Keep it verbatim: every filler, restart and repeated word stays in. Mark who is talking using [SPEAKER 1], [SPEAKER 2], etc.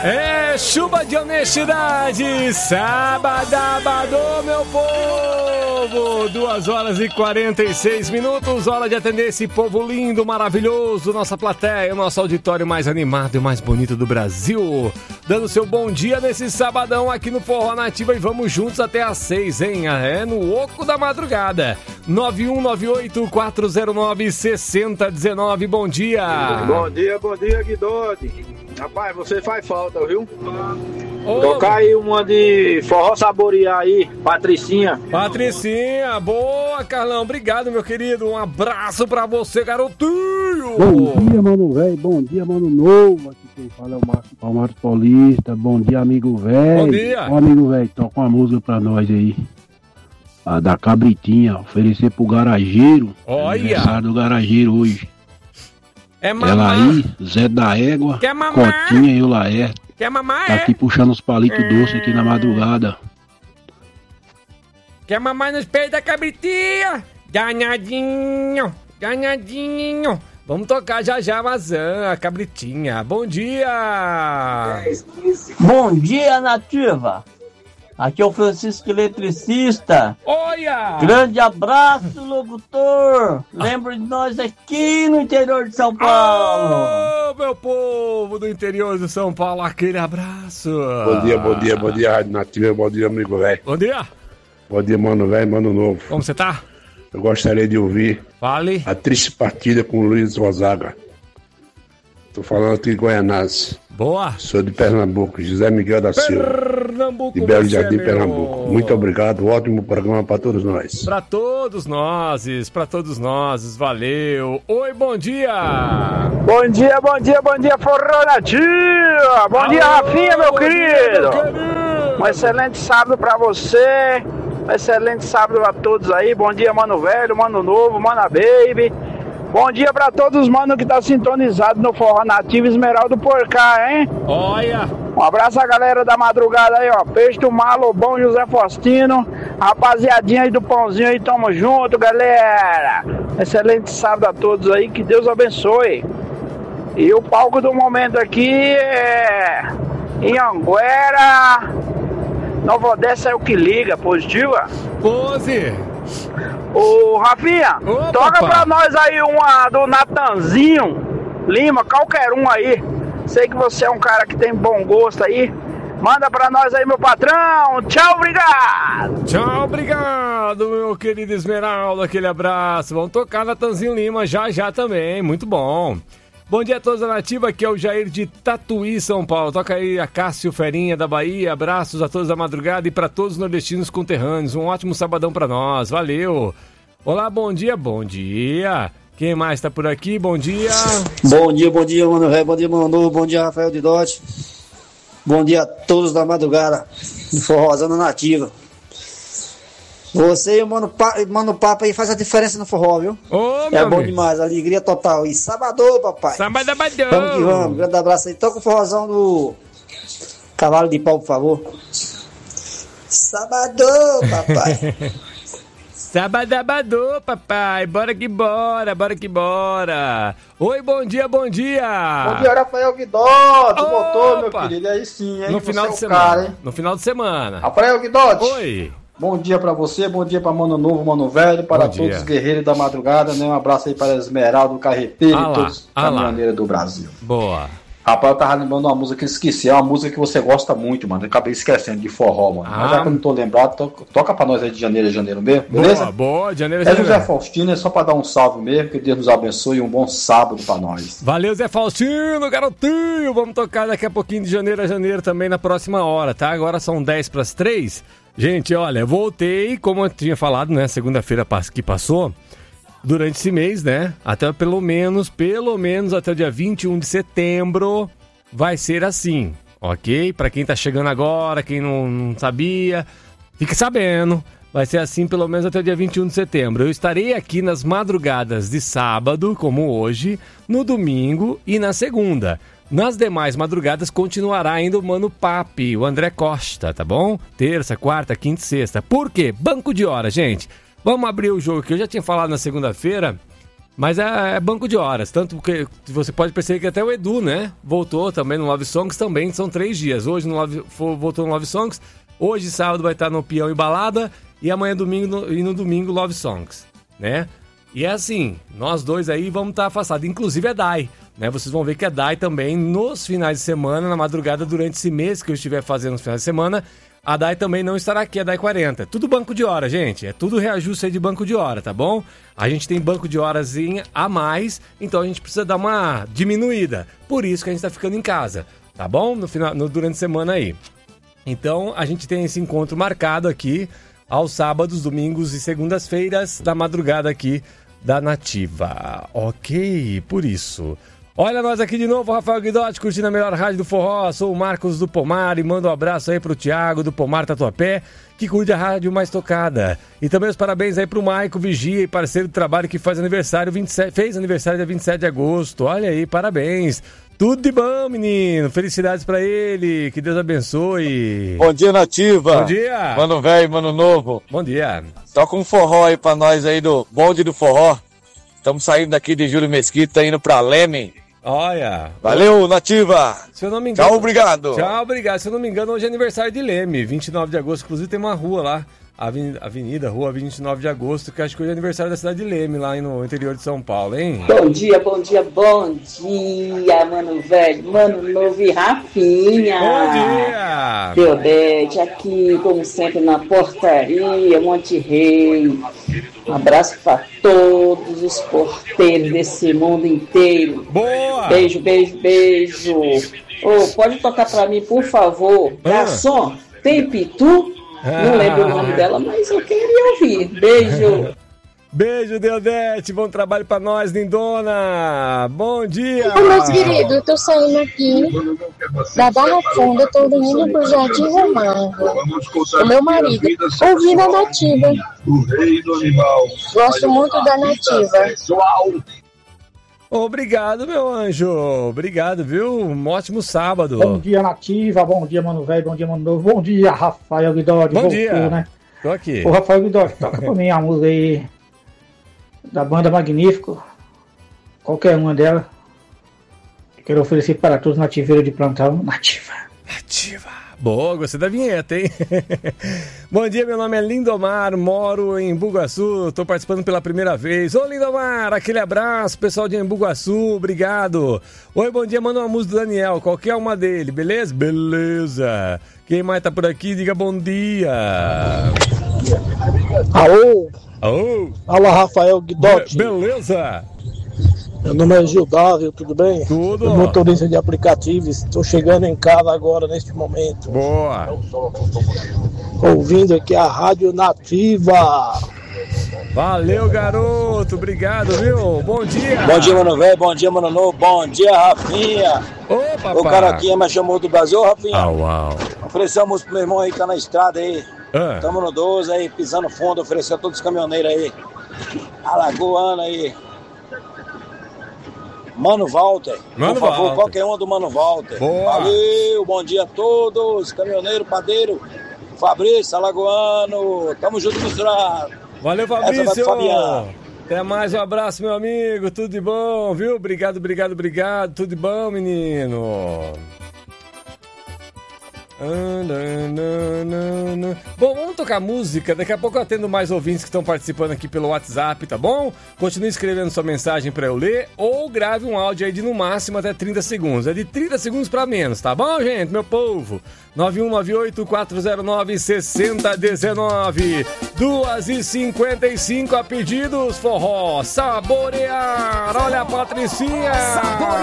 [SPEAKER 1] É chuva de honestidade, sabadabado, meu povo. Duas horas e quarenta e seis minutos, hora de atender esse povo lindo, maravilhoso, nossa plateia, nosso auditório mais animado e mais bonito do Brasil. Dando seu bom dia nesse sabadão aqui no Forró Nativa e vamos juntos até às seis, hein? É no oco da madrugada. nove um nove oito quatro zero nove seis zero um nove, bom dia.
[SPEAKER 2] Bom dia, bom dia, Guidotti. Rapaz, você faz falta, viu? Ô, tocar aí uma de forró saborear aí, Patricinha.
[SPEAKER 1] Patricinha, boa, Carlão. Obrigado, meu querido. Um abraço pra você, garotinho.
[SPEAKER 3] Bom dia, mano velho. Bom dia, mano novo. Aqui quem fala é o Márcio Palmares Paulista. Bom dia, amigo velho.
[SPEAKER 1] Bom dia.
[SPEAKER 3] Ó, amigo velho, toca uma música pra nós aí. A da Cabritinha, oferecer pro garageiro.
[SPEAKER 1] Olha.
[SPEAKER 3] Aniversário do garageiro hoje.
[SPEAKER 1] É mamar.
[SPEAKER 3] Ela aí, Zé da Égua,
[SPEAKER 1] Quer mamar?
[SPEAKER 3] Cotinha e o Laerte.
[SPEAKER 1] Quer mamar,
[SPEAKER 3] Tá
[SPEAKER 1] é?
[SPEAKER 3] aqui puxando os palitos doces aqui na madrugada.
[SPEAKER 1] Quer mamar nos peitos da cabritinha? Ganhadinho, ganhadinho. Vamos tocar já já a maçã, a cabritinha. Bom dia.
[SPEAKER 4] Bom dia, Nativa. Aqui é o Francisco Eletricista.
[SPEAKER 1] Olha!
[SPEAKER 4] Grande abraço, locutor. Lembra de nós aqui no interior de São Paulo.
[SPEAKER 1] Ô, meu povo do interior de São Paulo, aquele abraço.
[SPEAKER 5] Bom dia, bom dia, bom dia, Rádio Nativa, bom dia, amigo velho.
[SPEAKER 1] Bom dia.
[SPEAKER 5] Bom dia, mano velho, mano novo.
[SPEAKER 1] Como você tá?
[SPEAKER 5] Eu gostaria de ouvir
[SPEAKER 1] Fale.
[SPEAKER 5] a triste partida com o Luiz Gonzaga. Tô falando aqui de Goianás.
[SPEAKER 1] Boa.
[SPEAKER 5] Sou de Pernambuco, José Miguel da Silva.
[SPEAKER 1] Pernambuco,
[SPEAKER 5] De Belo
[SPEAKER 1] você,
[SPEAKER 5] Jardim,
[SPEAKER 1] meu.
[SPEAKER 5] Pernambuco. Muito obrigado, ótimo programa para todos nós.
[SPEAKER 1] Pra todos nós, pra todos nós, valeu. Oi, bom dia.
[SPEAKER 2] Bom dia, bom dia, bom dia, Forró Nativa. Bom dia, Rafinha, meu querido. Um excelente sábado pra você. Um excelente sábado a todos aí. Bom dia, mano velho, mano novo, mana baby. Bom dia pra todos os manos que tá sintonizado no Forró Nativa Esmeraldo por cá, hein?
[SPEAKER 1] Olha.
[SPEAKER 2] Um abraço à galera da madrugada aí, ó. Peixe do Mar, Lobão, José Faustino. Rapaziadinha aí do Pãozinho aí, tamo junto, galera. Excelente sábado a todos aí, que Deus abençoe. E o palco do momento aqui é em Anguera. Nova Odessa é o que liga, positiva?
[SPEAKER 1] Pose.
[SPEAKER 2] Ô, Rafinha,
[SPEAKER 1] Ô,
[SPEAKER 2] toca
[SPEAKER 1] papai.
[SPEAKER 2] pra nós aí uma do Natanzinho Lima, qualquer um aí. Sei que você é um cara que tem bom gosto aí. Manda pra nós aí, meu patrão. Tchau, obrigado.
[SPEAKER 1] Tchau, obrigado, meu querido Esmeralda. Aquele abraço. Vamos tocar Natanzinho Lima já já também. Muito bom. Bom dia a todos da Nativa, aqui é o Jair de Tatuí, São Paulo. Toca aí a Cássio Ferinha da Bahia. Abraços a todos da madrugada e para todos os nordestinos conterrâneos. Um ótimo sabadão para nós. Valeu. Olá, bom dia, bom dia. Quem mais tá por aqui? Bom dia.
[SPEAKER 6] Bom dia, bom dia, mano velho. Bom dia, mano novo. Bom dia, Rafael de Dote. Bom dia a todos da madrugada do Forrozão Nativa. Você e o Mano, pa... Mano Papo aí faz a diferença no forró, viu?
[SPEAKER 1] Ô,
[SPEAKER 6] é
[SPEAKER 1] meu
[SPEAKER 6] bom
[SPEAKER 1] amigo.
[SPEAKER 6] demais, alegria total. E sabadão, papai.
[SPEAKER 1] Sabadabadão.
[SPEAKER 6] Vamos que vamos. Grande abraço aí. Toca o forrozão do Cavalo de Pau, por favor. Sabadão, papai.
[SPEAKER 1] Sabadabadô, papai. Bora que bora, bora que bora. Oi, bom dia, bom dia.
[SPEAKER 7] Bom dia, Rafael Guidotti.
[SPEAKER 1] Opa.
[SPEAKER 7] Voltou, meu querido. Aí sim, hein?
[SPEAKER 1] No
[SPEAKER 7] Você
[SPEAKER 1] final
[SPEAKER 7] é
[SPEAKER 1] de
[SPEAKER 7] o
[SPEAKER 1] semana.
[SPEAKER 7] cara, hein?
[SPEAKER 1] No final de semana.
[SPEAKER 7] Rafael Guidotti.
[SPEAKER 1] Oi.
[SPEAKER 7] Bom dia pra você, bom dia pra Mano Novo, Mano Velho, para
[SPEAKER 1] Bom
[SPEAKER 7] todos
[SPEAKER 1] dia.
[SPEAKER 7] os guerreiros da madrugada, né? Um abraço aí para Esmeralda, o Carreteiro
[SPEAKER 1] Ah
[SPEAKER 7] e
[SPEAKER 1] lá,
[SPEAKER 7] todos os
[SPEAKER 1] ah lá.
[SPEAKER 7] caminhoneiros do Brasil.
[SPEAKER 1] Boa.
[SPEAKER 7] Rapaz, eu tava lembrando uma música que eu esqueci, é uma música que você gosta muito, mano. Eu acabei esquecendo de forró, mano.
[SPEAKER 1] Ah.
[SPEAKER 7] Mas já que eu não tô lembrado, to- toca pra nós aí de janeiro a janeiro mesmo, beleza?
[SPEAKER 1] Boa, boa. De janeiro a
[SPEAKER 7] É José
[SPEAKER 1] janeiro.
[SPEAKER 7] Faustino, é só pra dar um salve mesmo, que Deus nos abençoe e um bom sábado pra nós.
[SPEAKER 1] Valeu, Zé Faustino, garotinho. Vamos tocar daqui a pouquinho de janeiro a janeiro também na próxima hora, tá? Agora são dez para as três. Gente, olha, eu voltei, como eu tinha falado, né? Segunda-feira pas- que passou, durante esse mês, né? Até pelo menos, pelo menos até o dia vinte e um de setembro vai ser assim, ok? Pra quem tá chegando agora, quem não, não sabia, fique sabendo. Vai ser assim pelo menos até o dia vinte e um de setembro. Eu estarei aqui nas madrugadas de sábado, como hoje, no domingo e na segunda. Nas demais madrugadas continuará ainda o Mano Papi, o André Costa, tá bom? Terça, quarta, quinta e sexta. Por quê? Banco de hora, gente. Vamos abrir o jogo que eu já tinha falado na segunda-feira. Mas é, é banco de horas, tanto que você pode perceber que até o Edu, né, voltou também no Love Songs, também são três dias. Hoje no Love, voltou no Love Songs, hoje sábado vai estar no Peão e Balada, e amanhã domingo no, e no domingo Love Songs, né? E é assim, nós dois aí vamos estar afastados, inclusive a Dai, né? Vocês vão ver que a Dai também nos finais de semana, na madrugada, durante esse mês que eu estiver fazendo nos finais de semana, a Dai também não estará aqui, a Dai quarenta. Tudo banco de hora, gente. É tudo reajuste aí de banco de hora, tá bom? A gente tem banco de horas a mais, então a gente precisa dar uma diminuída. Por isso que a gente tá ficando em casa, tá bom? No final, no, durante a semana aí. Então a gente tem esse encontro marcado aqui aos sábados, domingos e segundas-feiras da madrugada aqui da Nativa. Ok, por isso... Olha nós aqui de novo, Rafael Guidotti, curtindo a melhor rádio do forró. Sou o Marcos do Pomar e mando um abraço aí pro Thiago do Pomar Tatuapé, que curte a rádio mais tocada. E também os parabéns aí pro Maico Vigia e parceiro do trabalho que faz aniversário vinte e sete, fez aniversário dia vinte e sete de agosto. Olha aí, parabéns. Tudo de bom, menino. Felicidades pra ele. Que Deus abençoe.
[SPEAKER 8] Bom dia, Nativa.
[SPEAKER 1] Bom dia.
[SPEAKER 8] Mano velho, mano novo.
[SPEAKER 1] Bom dia.
[SPEAKER 8] Toca um forró aí pra nós aí do bonde do forró. Estamos saindo daqui de Júlio Mesquita, indo pra Leme.
[SPEAKER 1] Olha.
[SPEAKER 8] Valeu, Nativa.
[SPEAKER 1] Se eu não me engano.
[SPEAKER 8] Tchau, obrigado.
[SPEAKER 1] Tchau, obrigado. Se eu não me engano, hoje é aniversário de Leme, vinte e nove de agosto. Inclusive tem uma rua lá, avenida, avenida Rua vinte e nove de agosto, que acho que hoje é aniversário da cidade de Leme, lá no interior de São Paulo, hein?
[SPEAKER 9] Bom dia, bom dia, bom dia, mano velho, mano novo e Rafinha.
[SPEAKER 1] Bom dia.
[SPEAKER 9] Deodete, aqui, como sempre, na portaria, Monte Rei. Um abraço para todos os porteiros desse mundo inteiro.
[SPEAKER 1] Boa!
[SPEAKER 9] Beijo, beijo, beijo. Oh, pode tocar para mim, por favor.
[SPEAKER 1] Ah.
[SPEAKER 9] Garçom, tem Pitu? Ah. Não lembro o nome dela, mas eu queria ouvir. Beijo.
[SPEAKER 1] Beijo, Deodete. Bom trabalho pra nós, lindona. Bom dia.
[SPEAKER 10] Ô, meus queridos, eu tô saindo aqui da Barra Funda, tô indo pro Jardim Romano. O meu marido, ouvindo a Nativa. Gosto muito da Nativa.
[SPEAKER 1] Obrigado, meu anjo. Obrigado, viu? Um ótimo sábado.
[SPEAKER 11] Bom dia, Nativa. Bom dia, mano velho. Bom dia, mano novo. Bom dia, Rafael Guidotti.
[SPEAKER 1] Bom
[SPEAKER 11] Voltou,
[SPEAKER 1] dia.
[SPEAKER 11] Né?
[SPEAKER 1] Tô aqui.
[SPEAKER 11] Ô, Rafael Guidotti, toca pra mim a música aí da banda Magnífico. Qualquer uma dela. Quero oferecer para todos nativeiros de plantão. Nativa.
[SPEAKER 1] Nativa. Boa, gostei da vinheta, hein? Bom dia, meu nome é Lindomar, moro em Embu-Guaçu, tô participando pela primeira vez. Ô, Lindomar, aquele abraço, pessoal de Embu-Guaçu, obrigado. Oi, bom dia, manda uma música do Daniel, qualquer uma dele, beleza? Beleza. Quem mais tá por aqui, diga bom dia.
[SPEAKER 12] Alô?
[SPEAKER 1] Alô?
[SPEAKER 12] Fala, Rafael Guidotti.
[SPEAKER 1] Be- beleza.
[SPEAKER 12] Meu nome é Gildávio, tudo bem?
[SPEAKER 1] Tudo.
[SPEAKER 12] Sou motorista de aplicativos, estou chegando em casa agora, neste momento.
[SPEAKER 1] Boa.
[SPEAKER 12] Ouvindo aqui a Rádio Nativa.
[SPEAKER 1] Valeu, garoto, obrigado, viu? Bom dia.
[SPEAKER 8] Bom dia, mano velho, bom dia, mano novo, bom dia, Rafinha.
[SPEAKER 1] Ô, papai.
[SPEAKER 8] O cara aqui me chamou do Brasil, Rafinha.
[SPEAKER 1] Au, au.
[SPEAKER 8] Oferecemos pro meu irmão aí que tá na estrada aí.
[SPEAKER 1] Ah.
[SPEAKER 8] Tamo no doze aí, pisando fundo, ofereceu a todos os caminhoneiros aí. Alagoano aí. Mano Walter,
[SPEAKER 1] Mano
[SPEAKER 8] por favor,
[SPEAKER 1] Walter.
[SPEAKER 8] qualquer uma do Mano Walter.
[SPEAKER 1] Boa.
[SPEAKER 8] Valeu, bom dia a todos, caminhoneiro, padeiro, Fabrício, Alagoano, tamo junto misturado.
[SPEAKER 1] Valeu,
[SPEAKER 8] Essa vai pro
[SPEAKER 1] Fabrício.
[SPEAKER 8] Fabiano.
[SPEAKER 1] Até mais, um abraço, meu amigo, tudo de bom, viu? Obrigado, obrigado, obrigado, tudo de bom, menino. Bom, vamos tocar música. Daqui a pouco eu atendo mais ouvintes que estão participando aqui pelo WhatsApp, tá bom? Continue escrevendo sua mensagem pra eu ler ou grave um áudio aí de no máximo até trinta segundos. É de trinta segundos pra menos, tá bom, gente? Meu povo. nove um nove oito, quatro zero nove, seis zero um nove. duas e cinquenta e cinco a pedidos, forró. Saborear. Olha a Patricinha. Saborear.